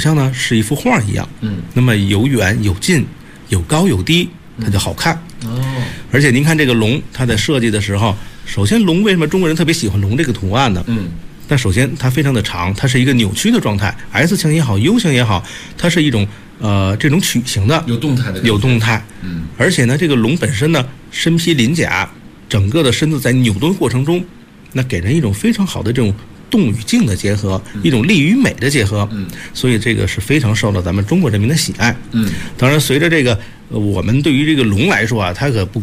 像呢是一幅画一样，那么有远有近，有高有低，它就好看。而且您看这个龙，它在设计的时候，首先龙为什么中国人特别喜欢龙这个图案呢？但首先它非常的长，它是一个扭曲的状态 ，S 型也好 ，U 型也好，它是一种这种曲形的， 有动态的， 有动态。而且呢，这个龙本身呢，身披鳞甲，整个的身子在扭动过程中，那给人一种非常好的这种动与静的结合，一种力与美的结合。所以这个是非常受到咱们中国人民的喜爱。当然，随着这个我们对于这个龙来说啊，它可不